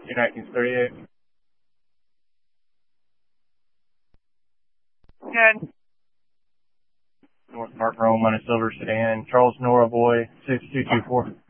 1938. Good. North Park Rome on a silver sedan. Charles Nora Boy, 6224.